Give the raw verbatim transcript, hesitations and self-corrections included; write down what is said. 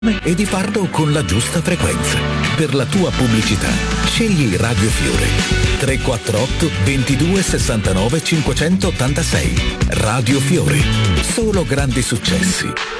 e di farlo con la giusta frequenza. Per la tua pubblicità, scegli Radio Fiore. tre quattro otto ventidue sessantanove cinquecentottantasei. Radio Fiore. Solo grandi successi.